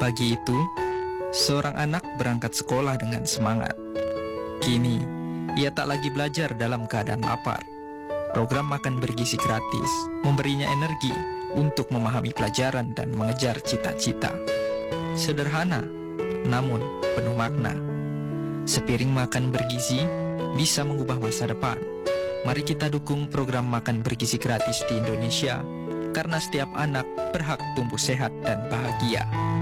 Pagi itu, seorang anak berangkat sekolah dengan semangat. Kini, ia tak lagi belajar dalam keadaan lapar. Program makan bergizi gratis memberinya energi untuk memahami pelajaran dan mengejar cita-cita. Sederhana, namun penuh makna. Sepiring makan bergizi bisa mengubah masa depan. Mari kita dukung program makan bergizi gratis di Indonesia, karena setiap anak berhak tumbuh sehat dan bahagia.